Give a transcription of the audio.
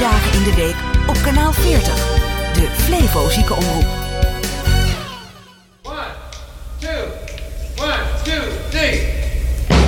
dagen in de week op kanaal 40. De Flevo Ziekenomroep.